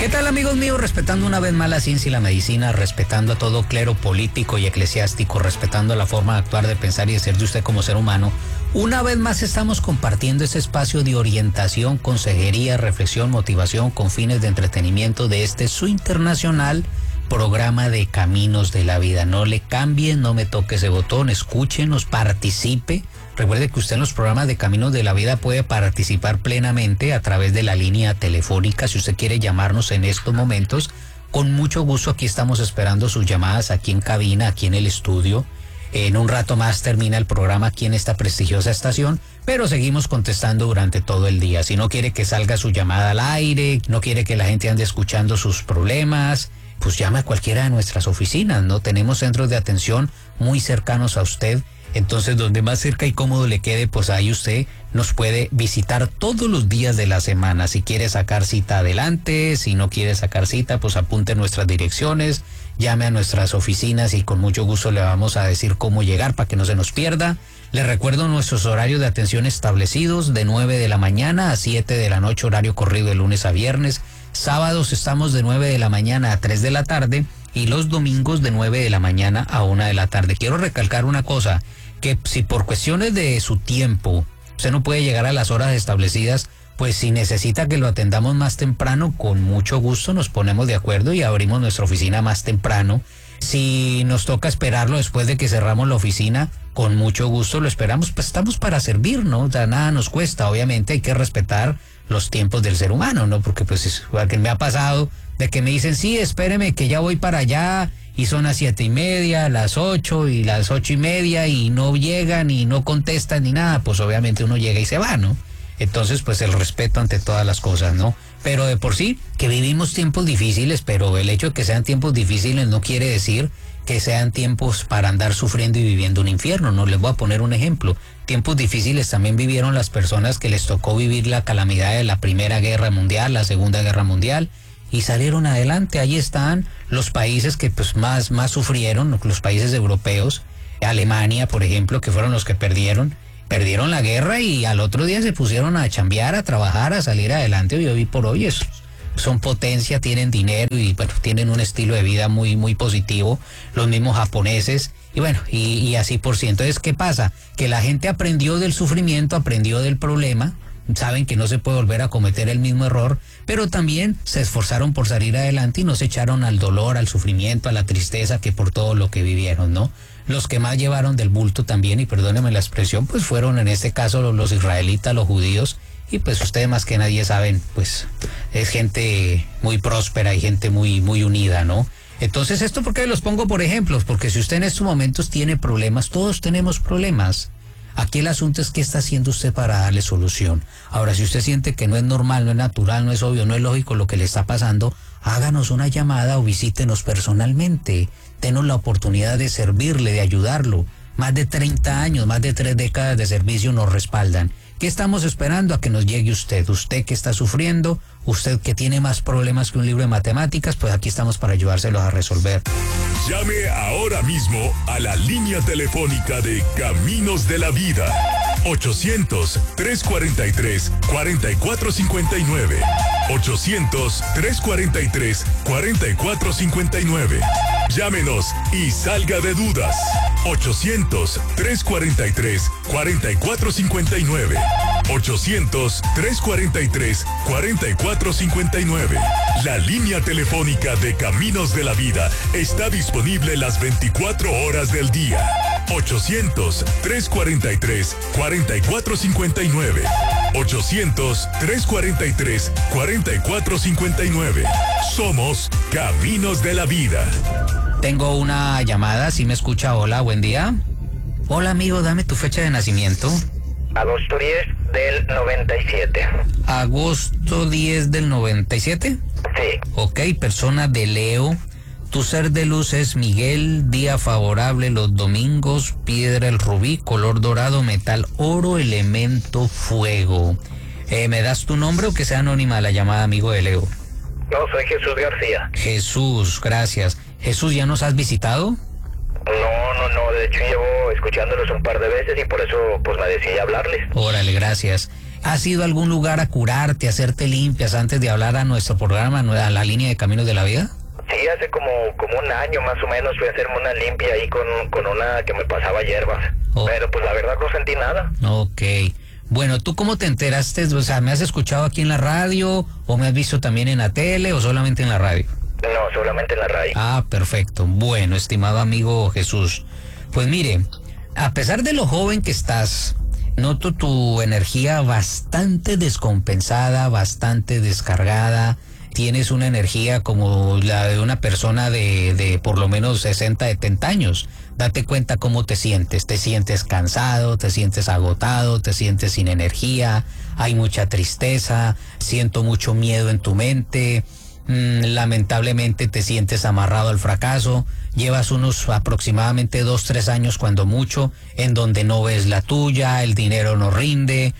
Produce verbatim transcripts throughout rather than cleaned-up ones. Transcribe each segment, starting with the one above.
¿Qué tal, amigos míos? Respetando una vez más la ciencia y la medicina, respetando a todo clero político y eclesiástico, respetando la forma de actuar, de pensar y de ser de usted como ser humano, una vez más estamos compartiendo ese espacio de orientación, consejería, reflexión, motivación con fines de entretenimiento de este su internacional programa de Caminos de la Vida. No le cambien, no me toque ese botón, escúchenos, participe. Recuerde que usted en los programas de Caminos de la Vida puede participar plenamente a través de la línea telefónica. Si usted quiere llamarnos en estos momentos, con mucho gusto aquí estamos esperando sus llamadas aquí en cabina, aquí en el estudio. En un rato más termina el programa aquí en esta prestigiosa estación, pero seguimos contestando durante todo el día. Si no quiere que salga su llamada al aire, no quiere que la gente ande escuchando sus problemas, pues llame a cualquiera de nuestras oficinas, ¿no? Tenemos centros de atención muy cercanos a usted. Entonces, donde más cerca y cómodo le quede, pues ahí usted nos puede visitar todos los días de la semana. Si quiere sacar cita, adelante. Si no quiere sacar cita, pues apunte nuestras direcciones, llame a nuestras oficinas y con mucho gusto le vamos a decir cómo llegar para que no se nos pierda. Les recuerdo nuestros horarios de atención establecidos de nueve de la mañana a siete de la noche, horario corrido de lunes a viernes. Sábados estamos de nueve de la mañana a tres de la tarde y los domingos de nueve de la mañana a una de la tarde. Quiero recalcar una cosa, que si por cuestiones de su tiempo usted no puede llegar a las horas establecidas, pues si necesita que lo atendamos más temprano, con mucho gusto nos ponemos de acuerdo y abrimos nuestra oficina más temprano. Si nos toca esperarlo después de que cerramos la oficina, con mucho gusto lo esperamos, pues estamos para servir, ¿no? O sea, nada nos cuesta. Obviamente hay que respetar los tiempos del ser humano, ¿no? Porque pues es igual que me ha pasado de que me dicen, sí, espéreme que ya voy para allá, y son las siete y media, las ocho y las ocho y media y no llegan y no contestan ni nada, pues obviamente uno llega y se va, ¿no? Entonces, pues el respeto ante todas las cosas, ¿no? Pero de por sí, que vivimos tiempos difíciles, pero el hecho de que sean tiempos difíciles no quiere decir que sean tiempos para andar sufriendo y viviendo un infierno, ¿no? Les voy a poner un ejemplo. Tiempos difíciles también vivieron las personas que les tocó vivir la calamidad de la Primera Guerra Mundial, la Segunda Guerra Mundial, y salieron adelante. Ahí están los países que pues más, más sufrieron, los países europeos, Alemania, por ejemplo, que fueron los que perdieron, perdieron la guerra y al otro día se pusieron a chambear, a trabajar, a salir adelante. Y hoy por hoy es, son potencia, tienen dinero y bueno, tienen un estilo de vida muy, muy positivo, los mismos japoneses, y bueno, y, y así por sí. Entonces, ¿qué pasa? Que la gente aprendió del sufrimiento, aprendió del problema, saben que no se puede volver a cometer el mismo error, pero también se esforzaron por salir adelante y no se echaron al dolor, al sufrimiento, a la tristeza que por todo lo que vivieron, ¿no? Los que más llevaron del bulto también, y perdónenme la expresión, pues fueron en este caso los, los israelitas, los judíos, y pues ustedes más que nadie saben, pues es gente muy próspera y gente muy, muy unida, ¿no? Entonces, ¿esto por qué los pongo por ejemplos? Porque si usted en estos momentos tiene problemas, todos tenemos problemas. Aquí el asunto es qué está haciendo usted para darle solución. Ahora, si usted siente que no es normal, no es natural, no es obvio, no es lógico lo que le está pasando, háganos una llamada o visítenos personalmente. Denos la oportunidad de servirle, de ayudarlo. Más de treinta años, más de tres décadas de servicio nos respaldan. ¿Qué estamos esperando a que nos llegue usted? Usted que está sufriendo, usted que tiene más problemas que un libro de matemáticas, pues aquí estamos para ayudárselos a resolver. Llame ahora mismo a la línea telefónica de Caminos de la Vida. ochocientos, trescientos cuarenta y tres, cuarenta y cuatro cincuenta y nueve. ochocientos, trescientos cuarenta y tres, cuarenta y cuatro cincuenta y nueve. Llámenos y salga de dudas. ochocientos, trescientos cuarenta y tres, cuarenta y cuatro cincuenta y nueve. ochocientos, trescientos cuarenta y tres, cuarenta y cuatro cincuenta y nueve. La línea telefónica de Caminos de la Vida está disponible las veinticuatro horas del día. ochocientos, trescientos cuarenta y tres, cuarenta y cuatro cincuenta y nueve. ochocientos, trescientos cuarenta y tres, cuarenta y cuatro cincuenta y nueve. Somos Caminos de la Vida. Tengo una llamada, ¿sí me escucha? Hola, buen día. Hola, amigo, dame tu fecha de nacimiento. Agosto diez del noventa y siete. Agosto diez del noventa y siete. Sí. Ok, persona de Leo. Tu ser de luz es Miguel, día favorable los domingos, piedra el rubí, color dorado, metal oro, elemento fuego. Eh, ¿Me das tu nombre o que sea anónima la llamada, amigo de Leo? No, soy Jesús García. Jesús, gracias. Jesús, ¿ya nos has visitado? No, no, no, de hecho llevo escuchándolos un par de veces y por eso pues me decidí a hablarles. Órale, gracias. ¿Has ido a algún lugar a curarte, a hacerte limpias antes de hablar a nuestro programa, a la línea de Caminos de la Vida? Sí, hace como, como un año más o menos fui a hacerme una limpia ahí con, con una que me pasaba hierbas. Oh. Pero pues la verdad no sentí nada. Ok. Bueno, ¿tú cómo te enteraste? O sea, ¿me has escuchado aquí en la radio o me has visto también en la tele o solamente en la radio? No, solamente en la radio. Ah, perfecto. Bueno, estimado amigo Jesús, pues mire, a pesar de lo joven que estás, noto tu energía bastante descompensada, bastante descargada. Tienes una energía como la de una persona de, de por lo menos sesenta, setenta años. Date cuenta cómo te sientes. Te sientes cansado, te sientes agotado, te sientes sin energía, hay mucha tristeza, siento mucho miedo en tu mente, mmm, lamentablemente te sientes amarrado al fracaso. Llevas unos aproximadamente dos, tres años cuando mucho, en donde no ves la tuya, el dinero no rinde.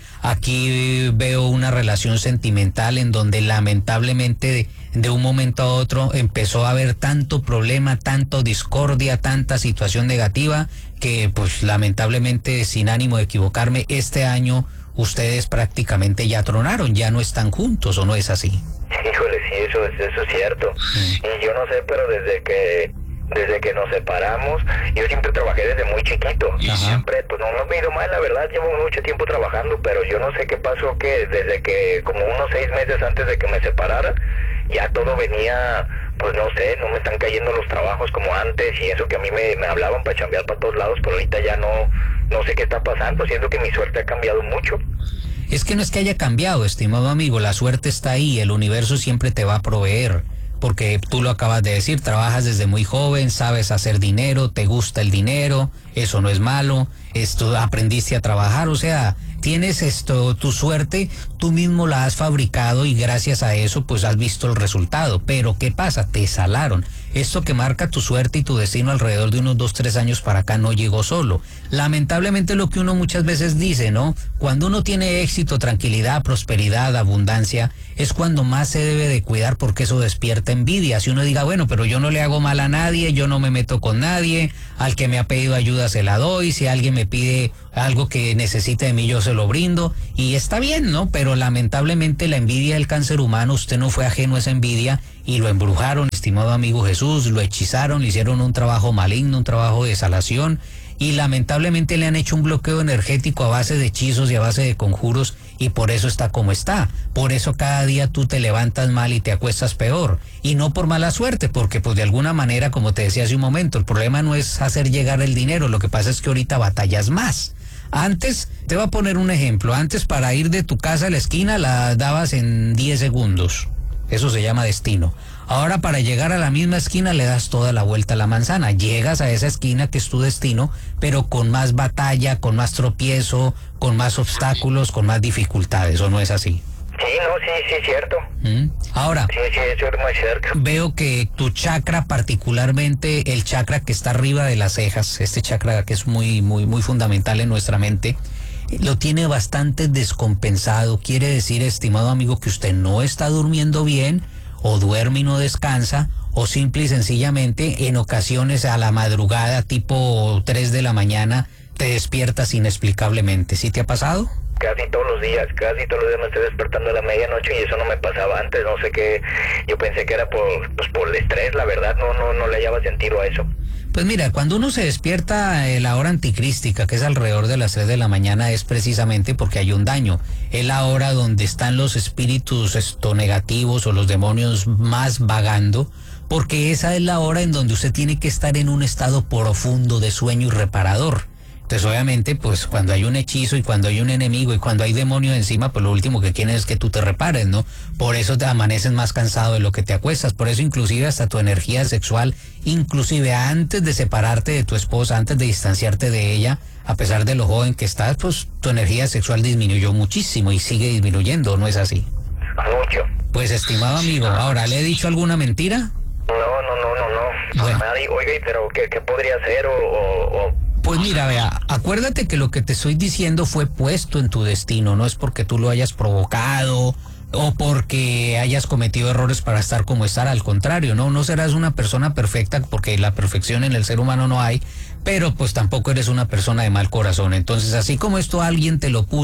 Aquí veo una relación sentimental en donde lamentablemente de, de un momento a otro empezó a haber tanto problema, tanto discordia, tanta situación negativa, que pues lamentablemente, sin ánimo de equivocarme, este año ustedes prácticamente ya tronaron, ya no están juntos, ¿o no es así? Híjole, sí, eso, eso es cierto. Sí. Y yo no sé, pero desde que... Desde que nos separamos, yo siempre trabajé desde muy chiquito. Y siempre, pues no, no me he ido mal, la verdad, llevo mucho tiempo trabajando, pero yo no sé qué pasó, que desde que, como unos seis meses antes de que me separara, ya todo venía, pues no sé, no me están cayendo los trabajos como antes, y eso que a mí me, me hablaban para chambear para todos lados, pero ahorita ya no, no sé qué está pasando, siento que mi suerte ha cambiado mucho. Es que no es que haya cambiado, estimado amigo, la suerte está ahí, el universo siempre te va a proveer. Porque tú lo acabas de decir, trabajas desde muy joven, sabes hacer dinero, te gusta el dinero, eso no es malo, esto aprendiste a trabajar, o sea, tienes esto, tu suerte, tú mismo la has fabricado y gracias a eso pues has visto el resultado. Pero ¿qué pasa? Te salaron. Esto que marca tu suerte y tu destino alrededor de unos dos, tres años para acá no llegó solo. Lamentablemente lo que uno muchas veces dice, ¿no? Cuando uno tiene éxito, tranquilidad, prosperidad, abundancia, es cuando más se debe de cuidar porque eso despierta envidia. Si uno diga, bueno, pero yo no le hago mal a nadie, yo no me meto con nadie, al que me ha pedido ayuda se la doy, si alguien me pide algo que necesite de mí yo se lo brindo, y está bien, ¿no? Pero lamentablemente la envidia del cáncer humano, usted no fue ajeno a esa envidia y lo embrujaron, estimado amigo Jesús, lo hechizaron, le hicieron un trabajo maligno, un trabajo de salación, y lamentablemente le han hecho un bloqueo energético a base de hechizos y a base de conjuros, y por eso está como está. Por eso cada día tú te levantas mal y te acuestas peor, y no por mala suerte, porque pues de alguna manera, como te decía hace un momento, el problema no es hacer llegar el dinero, lo que pasa es que ahorita batallas más. Antes, te voy a poner un ejemplo, antes para ir de tu casa a la esquina la dabas en diez segundos, eso se llama destino. Ahora para llegar a la misma esquina le das toda la vuelta a la manzana, llegas a esa esquina que es tu destino, pero con más batalla, con más tropiezo, con más obstáculos, con más dificultades, ¿o no es así? Sí, no, sí, sí, es cierto. ¿Mm? Ahora, sí, sí, eso es muy cierto. Veo que tu chakra, particularmente el chakra que está arriba de las cejas, este chakra que es muy, muy, muy fundamental en nuestra mente, lo tiene bastante descompensado. Quiere decir, estimado amigo, que usted no está durmiendo bien, o duerme y no descansa, o simple y sencillamente en ocasiones a la madrugada, tipo tres de la mañana, te despiertas inexplicablemente. ¿Sí te ha pasado? Casi todos los días, casi todos los días me estoy despertando a la medianoche y eso no me pasaba antes, no sé qué, yo pensé que era por, pues por el estrés, la verdad, no, no, no le hallaba sentido a eso. Pues mira, cuando uno se despierta eh, la hora anticrística, que es alrededor de las tres de la mañana, es precisamente porque hay un daño. Es la hora donde están los espíritus esto, negativos o los demonios más vagando, porque esa es la hora en donde usted tiene que estar en un estado profundo de sueño y reparador. Entonces obviamente pues cuando hay un hechizo y cuando hay un enemigo y cuando hay demonio encima, pues lo último que quieren es que tú te repares, ¿no? Por eso te amaneces más cansado de lo que te acuestas, por eso inclusive hasta tu energía sexual, inclusive antes de separarte de tu esposa, antes de distanciarte de ella, a pesar de lo joven que estás, pues tu energía sexual disminuyó muchísimo y sigue disminuyendo, ¿no es así? Mucho. Pues estimado amigo, ahora, ¿le he dicho alguna mentira? No, no, no, no, no. Bueno. Oiga, pero ¿qué, qué podría hacer o...? o, o... Pues mira, vea, acuérdate que lo que te estoy diciendo fue puesto en tu destino, no es porque tú lo hayas provocado o porque hayas cometido errores para estar como estar, al contrario, no, no serás una persona perfecta porque la perfección en el ser humano no hay, pero pues tampoco eres una persona de mal corazón. Entonces, así como esto alguien te lo puso,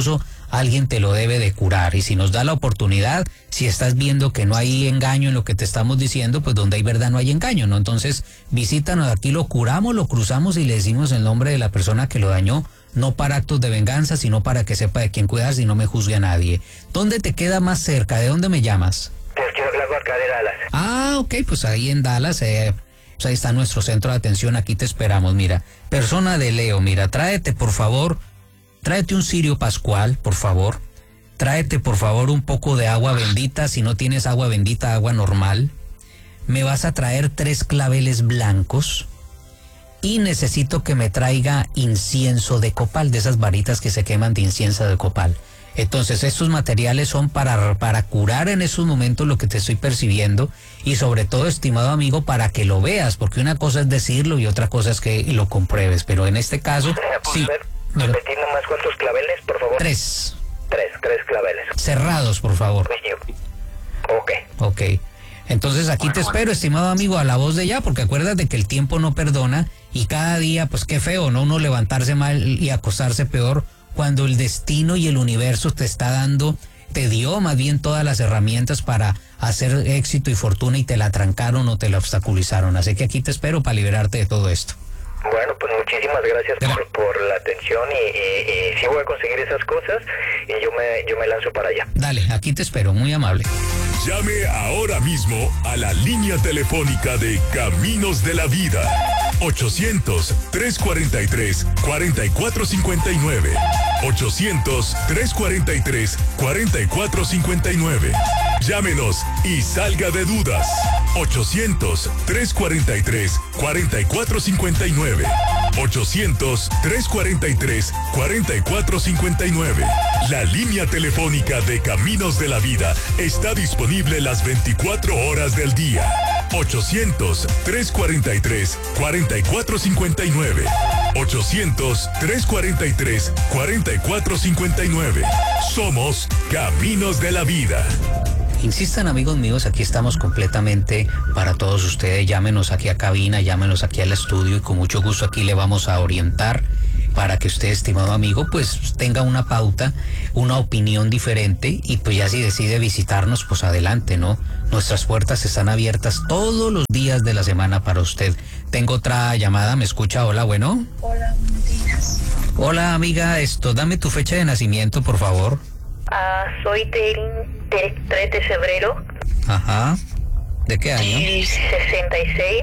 alguien te lo debe de curar. Y si nos da la oportunidad, si estás viendo que no hay engaño en lo que te estamos diciendo, pues donde hay verdad no hay engaño, ¿no? Entonces, visítanos, aquí lo curamos, lo cruzamos y le decimos el nombre de la persona que lo dañó, no para actos de venganza, sino para que sepa de quién cuidas y no me juzgue a nadie. ¿Dónde te queda más cerca? ¿De dónde me llamas? Pues quiero hablar acá de Dallas. Ah, ok, pues ahí en Dallas, eh, pues ahí está nuestro centro de atención, aquí te esperamos. Mira, persona de Leo, mira, tráete por favor, tráete un cirio pascual, por favor. Tráete por favor un poco de agua bendita, si no tienes agua bendita, agua normal. Me vas a traer tres claveles blancos. Y necesito que me traiga incienso de copal, de esas varitas que se queman de incienso de copal. Entonces estos materiales son para, para curar en esos momentos lo que te estoy percibiendo y sobre todo, estimado amigo, para que lo veas, porque una cosa es decirlo y otra cosa es que lo compruebes, pero en este caso... sí. ¿Repetir nomás cuántos claveles, por favor? Tres. Tres, tres claveles. Cerrados, por favor. Ok. Ok. Entonces aquí te espero, estimado amigo, a la voz de ya, porque acuérdate que el tiempo no perdona y cada día, pues qué feo, ¿no? Uno levantarse mal y acostarse peor cuando el destino y el universo te está dando, te dio más bien todas las herramientas para hacer éxito y fortuna y te la trancaron o te la obstaculizaron. Así que aquí te espero para liberarte de todo esto. Bueno, pues muchísimas gracias por, por la atención y, y, y sí voy a conseguir esas cosas y yo me, yo me lanzo para allá. Dale, aquí te espero, muy amable. Llame ahora mismo a la línea telefónica de Caminos de la Vida. ochocientos, trescientos cuarenta y tres, cuarenta y cuatro cincuenta y nueve. ochocientos, trescientos cuarenta y tres, cuarenta y cuatro cincuenta y nueve. Llámenos y salga de dudas. ochocientos, trescientos cuarenta y tres, cuarenta y cuatro cincuenta y nueve. ochocientos, trescientos cuarenta y tres, cuarenta y cuatro cincuenta y nueve. La línea telefónica de Caminos de la Vida está disponible las veinticuatro horas del día. ochocientos, trescientos cuarenta y tres, cuarenta y cuatro cincuenta y nueve. ochocientos, trescientos cuarenta y tres, cuarenta y cuatro cincuenta y nueve. Somos Caminos de la Vida. Insistan, amigos míos, aquí estamos completamente para todos ustedes. Llámenos aquí a cabina, llámenos aquí al estudio y con mucho gusto aquí le vamos a orientar para que usted, estimado amigo, pues tenga una pauta, una opinión diferente y pues ya si decide visitarnos, pues adelante, ¿no? Nuestras puertas están abiertas todos los días de la semana para usted. Tengo otra llamada, ¿me escucha? Hola, bueno. Hola, buenos días. Hola, amiga, esto, dame tu fecha de nacimiento, por favor. Ah, soy del, del tres de febrero. Ajá. ¿De qué año? Del sesenta y seis.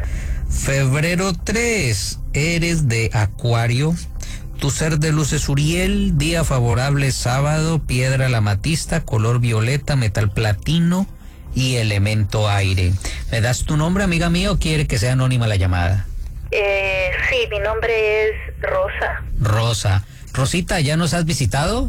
Febrero tres, eres de Acuario. Tu ser de luz es Uriel, día favorable sábado, piedra la amatista, color violeta, metal platino y elemento aire. ¿Me das tu nombre, amiga mía, o quiere que sea anónima la llamada? Eh, sí, mi nombre es Rosa. Rosa. Rosita, ¿ya nos has visitado?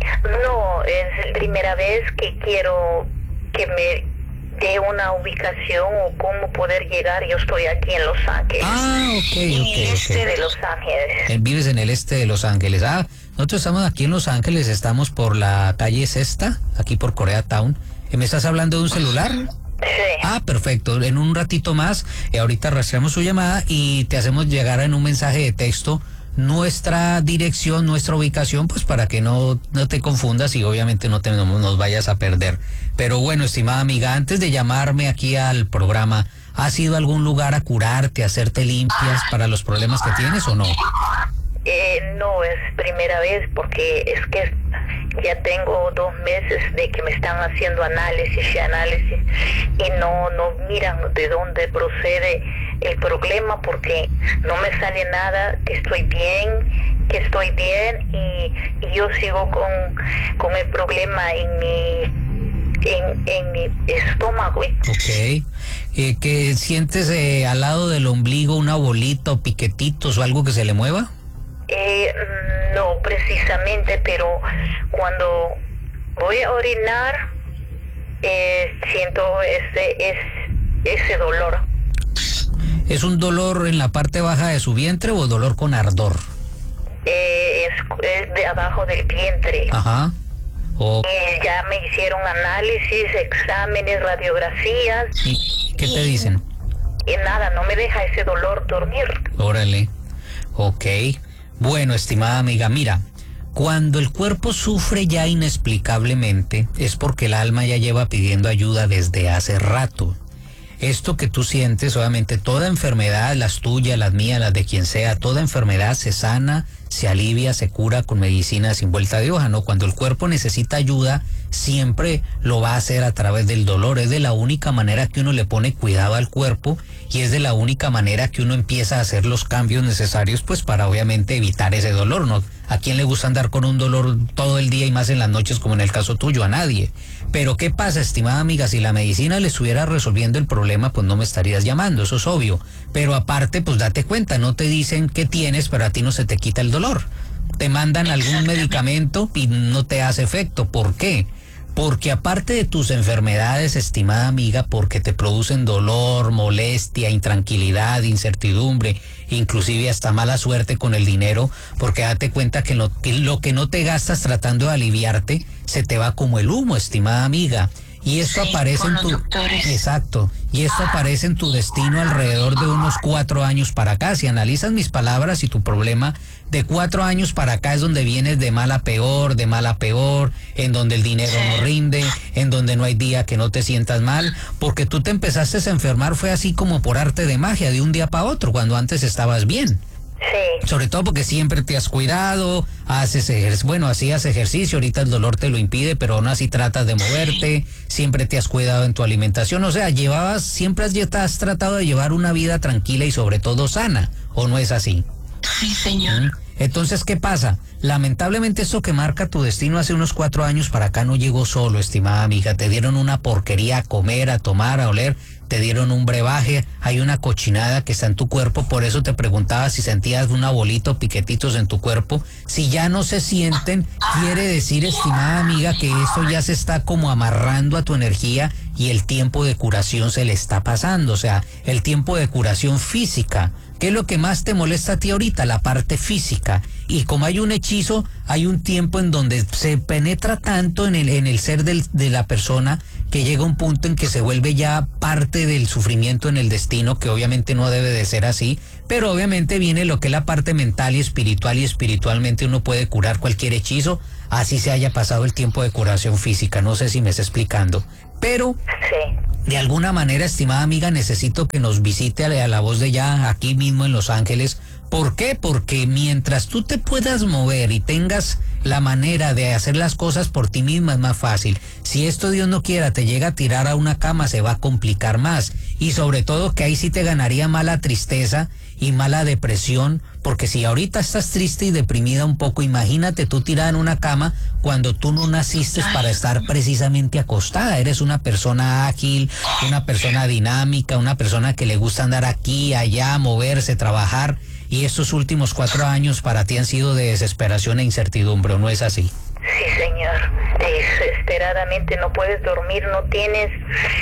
No, es la primera vez que quiero que me dé una ubicación o cómo poder llegar. Yo estoy aquí en Los Ángeles. Ah, ok, En ok, el este ok. de Los Ángeles. Eh, Vives en el este de Los Ángeles. Ah, nosotros estamos aquí en Los Ángeles, estamos por la calle Sexta, aquí por Koreatown. Eh, ¿Me estás hablando de un celular? Sí. Ah, perfecto. En un ratito más, eh, ahorita rastreamos su llamada y te hacemos llegar en un mensaje de texto nuestra dirección, nuestra ubicación, pues para que no, no te confundas y obviamente no te no, nos vayas a perder. Pero bueno, estimada amiga, antes de llamarme aquí al programa, ¿has ido a algún lugar a curarte, a hacerte limpias para los problemas que tienes o no? Eh, no, es primera vez porque es que ya tengo dos meses de que me están haciendo análisis y análisis y no, no miran de dónde procede el problema porque no me sale nada, que estoy bien, que estoy bien y, y yo sigo con, con el problema en mi, en, en mi estómago. Ok. Eh, ¿que sientes eh, al lado del ombligo una bolita o piquetitos o algo que se le mueva? Eh, no precisamente, pero cuando voy a orinar eh, siento ese, ese, ese dolor. ¿Es un dolor en la parte baja de su vientre o dolor con ardor? Eh, es, es de abajo del vientre. Ajá. O, Eh, ya me hicieron análisis, exámenes, radiografías. ¿y qué te dicen? Y nada, no me deja ese dolor dormir. Órale. Ok. Bueno, estimada amiga, mira, Cuando el cuerpo sufre ya inexplicablemente, es porque el alma ya lleva pidiendo ayuda desde hace rato. Esto que tú sientes, obviamente toda enfermedad, las tuyas, las mías, las de quien sea, toda enfermedad se sana, se alivia, se cura con medicina sin vuelta de hoja, ¿no? Cuando el cuerpo necesita ayuda, siempre lo va a hacer a través del dolor. Es de la única manera que uno le pone cuidado al cuerpo y es de la única manera que uno empieza a hacer los cambios necesarios, pues para obviamente evitar ese dolor, ¿no? ¿A quién le gusta andar con un dolor todo el día y más en las noches como en el caso tuyo? A nadie. Pero ¿qué pasa, estimada amiga? Si la medicina le estuviera resolviendo el problema, pues no me estarías llamando, eso es obvio. Pero aparte, pues date cuenta, no te dicen qué tienes, pero a ti no se te quita el dolor. Te mandan algún medicamento y no te hace efecto. ¿Por qué? Porque aparte de tus enfermedades, estimada amiga, porque te producen dolor, molestia, intranquilidad, incertidumbre, inclusive hasta mala suerte con el dinero, porque date cuenta que lo, que lo que no te gastas tratando de aliviarte, se te va como el humo, estimada amiga. Y esto sí, aparece en tu doctores. Exacto, y esto aparece en tu destino alrededor de unos cuatro años para acá. Si analizas mis palabras y tu problema, de cuatro años para acá es donde vienes de mal a peor, de mal a peor, en donde el dinero sí. no rinde, en donde no hay día que no te sientas mal, porque tú te empezaste a enfermar, fue así como por arte de magia, de un día para otro, cuando antes estabas bien. Sí. Sobre todo porque siempre te has cuidado, haces ejercicio, bueno, hacías ejercicio, ahorita el dolor te lo impide, pero aún así tratas de moverte, siempre te has cuidado en tu alimentación, o sea, llevabas, siempre has, has tratado de llevar una vida tranquila y sobre todo sana, ¿o no es así? Sí, señor. ¿Mm? Entonces, ¿qué pasa? Lamentablemente esto que marca tu destino hace unos cuatro años para acá no llegó solo, estimada amiga. Te dieron una porquería a comer, a tomar, a oler, te dieron un brebaje, hay una cochinada que está en tu cuerpo, por eso te preguntaba si sentías una bolita o piquetitos en tu cuerpo. Si ya no se sienten, quiere decir, estimada amiga, que esto ya se está como amarrando a tu energía y el tiempo de curación se le está pasando, o sea, el tiempo de curación física. ¿Qué es lo que más te molesta a ti ahorita? La parte física. Y como hay un hechizo, hay un tiempo en donde se penetra tanto en el, en el ser del, de la persona que llega un punto en que se vuelve ya parte del sufrimiento en el destino, que obviamente no debe de ser así, pero obviamente viene lo que es la parte mental y espiritual, y espiritualmente uno puede curar cualquier hechizo, así se haya pasado el tiempo de curación física. No sé si me está explicando, pero... Sí. De alguna manera, estimada amiga, necesito que nos visite a la voz de ya aquí mismo en Los Ángeles. ¿Por qué? Porque mientras tú te puedas mover y tengas la manera de hacer las cosas por ti misma es más fácil. Si esto, Dios no quiera, te llega a tirar a una cama, se va a complicar más. Y sobre todo que ahí sí te ganaría mala tristeza y mala depresión, porque si ahorita estás triste y deprimida un poco, imagínate tú tirada en una cama cuando tú no naciste para estar precisamente acostada. Eres una persona ágil, una persona dinámica, una persona que le gusta andar aquí, allá, moverse, trabajar, y estos últimos cuatro años para ti han sido de desesperación e incertidumbre, ¿o no es así? Sí, señor. Desesperadamente no puedes dormir, no tienes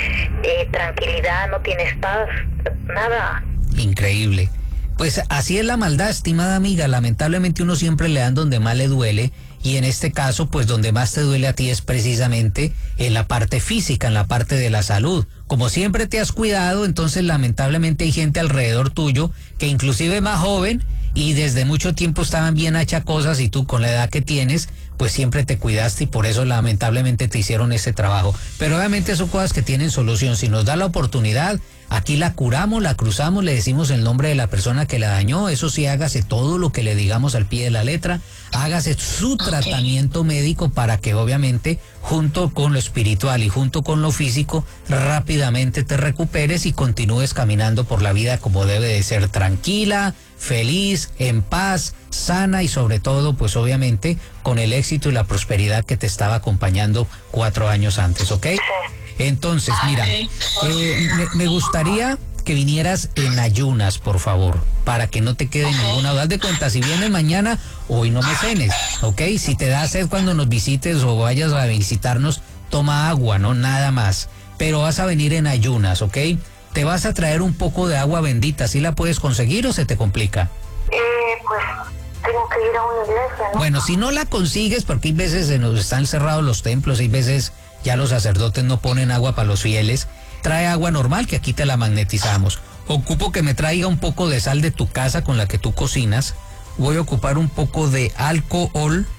eh, tranquilidad, no tienes paz, nada. Increíble. Pues así es la maldad, estimada amiga. Lamentablemente uno siempre le dan donde más le duele, y en este caso, pues donde más te duele a ti es precisamente en la parte física, en la parte de la salud. Como siempre te has cuidado, entonces lamentablemente hay gente alrededor tuyo que inclusive más joven y desde mucho tiempo estaban bien achacosas, y tú con la edad que tienes, pues siempre te cuidaste y por eso lamentablemente te hicieron ese trabajo. Pero obviamente son cosas que tienen solución. Si nos da la oportunidad, aquí la curamos, la cruzamos, le decimos el nombre de la persona que la dañó. Eso sí, hágase todo lo que le digamos al pie de la letra, hágase su tratamiento médico para que obviamente junto con lo espiritual y junto con lo físico rápidamente te recuperes y continúes caminando por la vida como debe de ser, tranquila, feliz, en paz, sana y sobre todo, pues obviamente con el éxito y la prosperidad que te estaba acompañando cuatro años antes, ¿ok? Entonces, mira, eh, me, me gustaría que vinieras en ayunas, por favor, para que no te quede ninguna duda. Haz de cuenta, si vienes mañana, hoy no me cenes, ¿ok? Si te da sed cuando nos visites o vayas a visitarnos, toma agua, no nada más. Pero vas a venir en ayunas, ¿ok? Te vas a traer un poco de agua bendita. ¿Sí la puedes conseguir o se te complica? Eh, pues tengo que ir a una iglesia, ¿no? Bueno, si no la consigues, porque hay veces se nos están cerrados los templos, hay veces ya los sacerdotes no ponen agua para los fieles, trae agua normal que aquí te la magnetizamos. Ocupo que me traiga un poco de sal de tu casa con la que tú cocinas. Voy a ocupar un poco de alcohol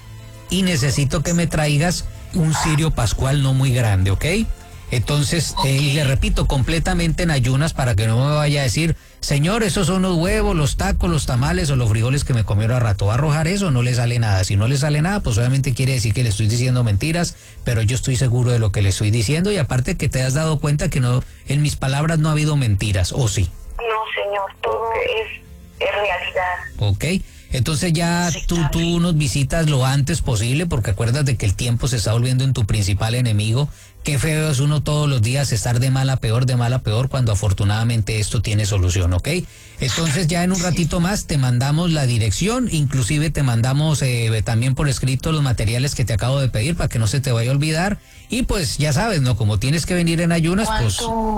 y necesito que me traigas un cirio pascual no muy grande, ¿ok? Entonces, okay. eh, y le repito, completamente en ayunas para que no me vaya a decir, señor, esos son los huevos, los tacos, los tamales o los frijoles que me comieron a rato. Va a arrojar eso, no le sale nada. Si no le sale nada, pues obviamente quiere decir que le estoy diciendo mentiras, pero yo estoy seguro de lo que le estoy diciendo y aparte que te has dado cuenta que no, en mis palabras no ha habido mentiras, ¿o sí? No, señor, todo es, es realidad. Ok. Entonces ya sí, tú, tú nos visitas lo antes posible porque acuérdate que el tiempo se está volviendo en tu principal enemigo. Qué feo es uno todos los días estar de mal a peor, de mal a peor, cuando afortunadamente esto tiene solución, ¿ok? Entonces ya en un ratito más te mandamos la dirección, inclusive te mandamos eh, también por escrito los materiales que te acabo de pedir para que no se te vaya a olvidar. Y pues ya sabes, ¿no? Como tienes que venir en ayunas, pues...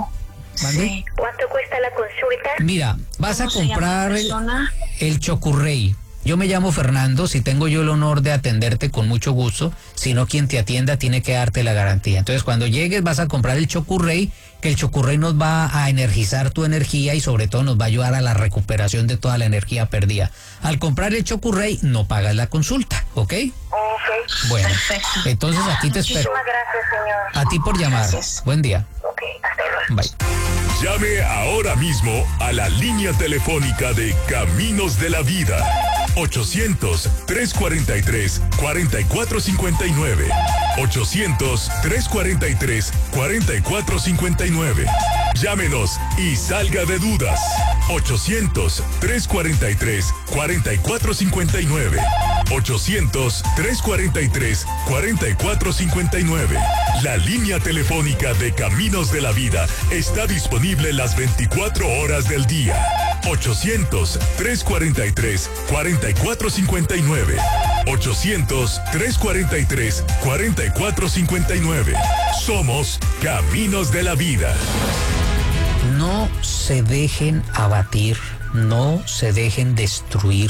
Sí. ¿Cuánto cuesta la consulta? Mira, vas a comprar el, el Chocurrey. Yo me llamo Fernando, si tengo yo el honor de atenderte con mucho gusto, si no quien te atienda tiene que darte la garantía. Entonces cuando llegues vas a comprar el Chocurrey, que el Chocurrey nos va a energizar tu energía y sobre todo nos va a ayudar a la recuperación de toda la energía perdida. Al comprar el Chocurrey no pagas la consulta, ¿ok? Ok. Bueno, perfecto. Entonces aquí te espero. Muchísimas gracias, señor. A ti por llamar. Gracias. Buen día. Ok, hasta luego. Bye. Llame ahora mismo a la línea telefónica de Caminos de la Vida. ochocientos, tres cuarenta y tres, cuarenta y cuatro cincuenta y nueve. ochocientos, tres cuarenta y tres, cuarenta y cuatro cincuenta y nueve. Llámenos y salga de dudas. ochocientos, tres cuarenta y tres, cuarenta y cuatro cincuenta y nueve. ochocientos, tres cuarenta y tres, cuarenta y cuatro cincuenta y nueve. La línea telefónica de Caminos de la Vida está disponible las veinticuatro horas del día. ochocientos, tres cuarenta y tres, cuarenta y cuatro cincuenta y nueve. ochocientos, tres cuarenta y tres, cuarenta y cuatro cincuenta y nueve. Somos Caminos de la Vida. No se dejen abatir, no se dejen destruir,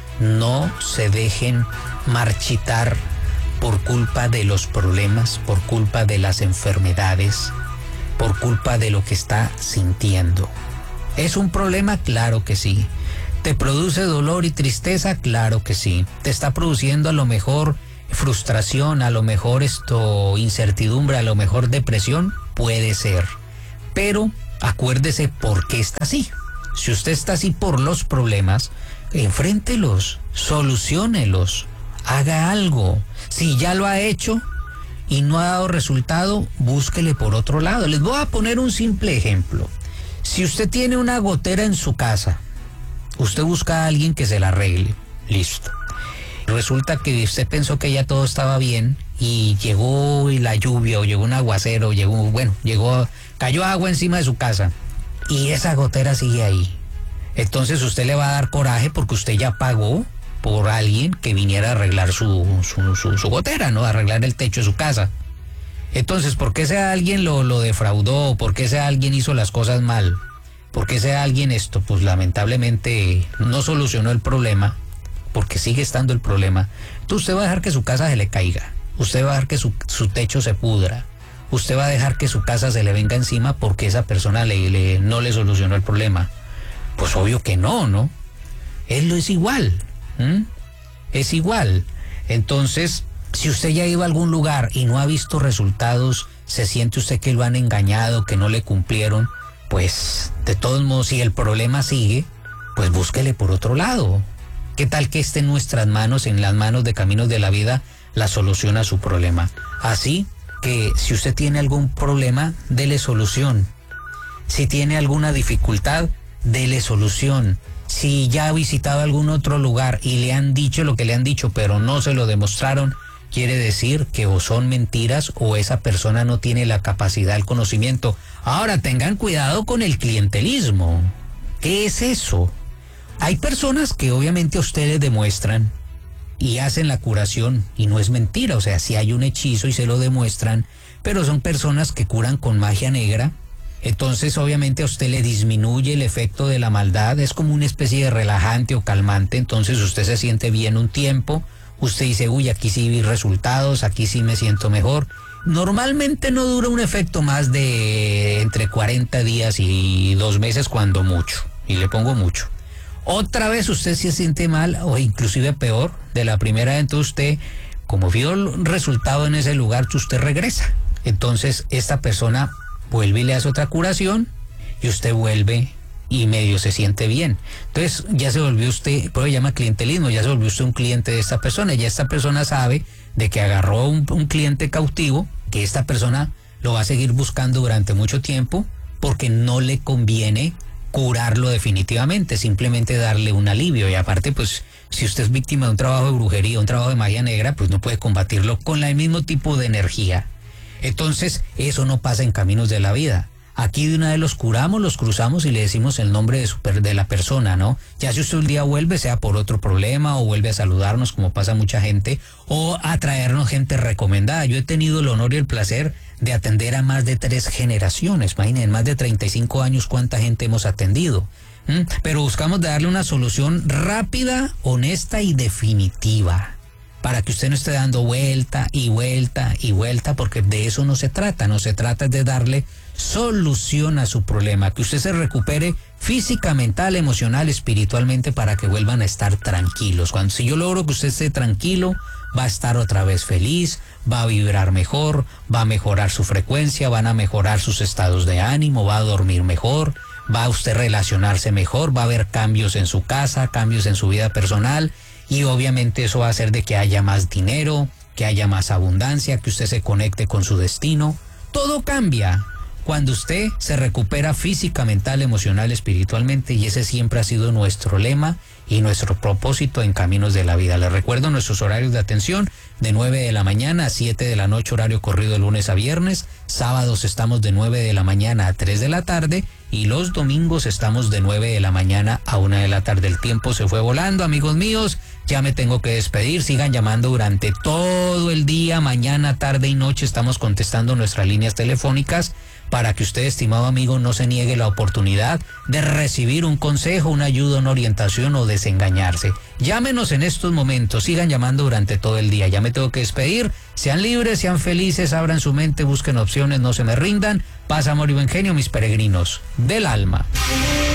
no se dejen marchitar por culpa de los problemas, por culpa de las enfermedades, por culpa de lo que está sintiendo. ¿Es un problema? Claro que sí. ¿Te produce dolor y tristeza? Claro que sí. ¿Te está produciendo a lo mejor frustración, a lo mejor esto, incertidumbre, a lo mejor depresión? Puede ser. Pero acuérdese por qué está así. Si usted está así por los problemas, enfréntelos, soluciónelos, haga algo. Si ya lo ha hecho y no ha dado resultado, búsquele por otro lado. Les voy a poner un simple ejemplo. Si usted tiene una gotera en su casa, usted busca a alguien que se la arregle. Listo. Resulta que usted pensó que ya todo estaba bien y llegó la lluvia o llegó un aguacero, llegó, bueno, llegó, cayó agua encima de su casa y esa gotera sigue ahí. Entonces usted le va a dar coraje porque usted ya pagó por alguien que viniera a arreglar su, su, su, su gotera, ¿no? A arreglar el techo de su casa. Entonces, ¿por qué ese alguien lo, lo defraudó? ¿Por qué ese alguien hizo las cosas mal? ¿Por qué ese alguien esto? Pues lamentablemente no solucionó el problema, porque sigue estando el problema. Entonces usted va a dejar que su casa se le caiga. Usted va a dejar que su, su techo se pudra. Usted va a dejar que su casa se le venga encima porque esa persona le, le, no le solucionó el problema. Pues obvio que no, ¿no? Él lo es igual. ¿Mm? Es igual. Entonces, si usted ya iba a algún lugar y no ha visto resultados, se siente usted que lo han engañado, que no le cumplieron, pues de todos modos, si el problema sigue, pues búsquele por otro lado. ¿Qué tal que esté en nuestras manos, en las manos de Caminos de la Vida, la solución a su problema? Así que si usted tiene algún problema, dele solución. Si tiene alguna dificultad, dele solución. Si ya ha visitado algún otro lugar y le han dicho lo que le han dicho, pero no se lo demostraron, quiere decir que o son mentiras o esa persona no tiene la capacidad, el conocimiento. Ahora tengan cuidado con el clientelismo. ¿Qué es eso? Hay personas que obviamente a ustedes demuestran y hacen la curación y no es mentira, o sea, si hay un hechizo y se lo demuestran, pero son personas que curan con magia negra. Entonces obviamente a usted le disminuye el efecto de la maldad, es como una especie de relajante o calmante, entonces usted se siente bien un tiempo, usted dice, uy, aquí sí vi resultados, aquí sí me siento mejor. Normalmente no dura un efecto más de entre cuarenta días y dos meses cuando mucho, y le pongo mucho. Otra vez usted se siente mal o inclusive peor de la primera vez, entonces usted Como vio el resultado en ese lugar, usted regresa. Entonces esta persona vuelve y le hace otra curación y usted vuelve y medio se siente bien. Entonces ya se volvió usted, por eso se llama clientelismo, ya se volvió usted un cliente de esta persona. Ya esta persona sabe de que agarró un, un cliente cautivo, que esta persona lo va a seguir buscando durante mucho tiempo porque no le conviene curarlo definitivamente, simplemente darle un alivio. Y aparte, pues, si usted es víctima de un trabajo de brujería, un trabajo de magia negra, pues no puede combatirlo con el mismo tipo de energía. Entonces, eso no pasa en Caminos de la Vida. Aquí de una vez los curamos, los cruzamos y le decimos el nombre de, su, de la persona, ¿no? Ya si usted un día vuelve, sea por otro problema, o vuelve a saludarnos, como pasa mucha gente, o a traernos gente recomendada. Yo he tenido el honor y el placer de atender a más de tres generaciones. Imaginen, en más de treinta y cinco años cuánta gente hemos atendido. ¿Mm? Pero buscamos de darle una solución rápida, honesta y definitiva, para que usted no esté dando vuelta y vuelta y vuelta, porque de eso no se trata. No se trata de darle solución a su problema, que usted se recupere física, mental, emocional, espiritualmente, para que vuelvan a estar tranquilos. Cuando si yo logro que usted esté tranquilo, va a estar otra vez feliz, va a vibrar mejor, va a mejorar su frecuencia, van a mejorar sus estados de ánimo, va a dormir mejor, va a usted relacionarse mejor, va a haber cambios en su casa, cambios en su vida personal, y obviamente eso va a hacer de que haya más dinero, que haya más abundancia, que usted se conecte con su destino. Todo cambia cuando usted se recupera física, mental, emocional, espiritualmente, y ese siempre ha sido nuestro lema y nuestro propósito en Caminos de la Vida. Les recuerdo nuestros horarios de atención: de nueve de la mañana a siete de la noche, horario corrido de lunes a viernes. Sábados estamos de nueve de la mañana a tres de la tarde, y los domingos estamos de nueve de la mañana a una de la tarde. El tiempo se fue volando, amigos míos. Ya me tengo que despedir. Sigan llamando durante todo el día, mañana, tarde y noche. Estamos contestando nuestras líneas telefónicas para que usted, estimado amigo, no se niegue la oportunidad de recibir un consejo, una ayuda, una orientación o desengañarse. Llámenos en estos momentos. Sigan llamando durante todo el día. Ya me tengo que despedir. Sean libres, sean felices, abran su mente, busquen opciones, no se me rindan. Paz, amor y buen genio, mis peregrinos del alma.